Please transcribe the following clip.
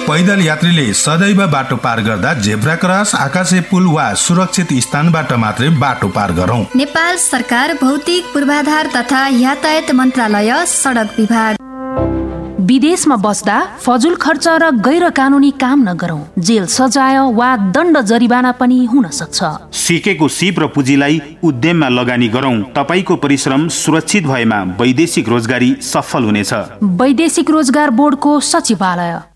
पैदल यात्रीले सदैव बाटो पार गर्दा जेब्रा क्रस, आकाशे पुल वा सुरक्षित स्थानबाट मात्रै बाटो पार गरौं। नेपाल सरकार भौतिक पूर्वाधार तथा यातायात मन्त्रालय सडक विभाग। विदेशमा बस्दा फजुल खर्च र गैर कानुनी काम नगरौं। जेल सजाय वा दण्ड जरिवाना पनि हुन सक्छ। सिकेको सिप र पुँजीलाई उद्यममा लगानी गरौं। तपाईको परिश्रम सुरक्षित भएमा वैदेशिक रोजगारी सफल हुनेछ। वैदेशिक रोजगार बोर्डको सचिवालय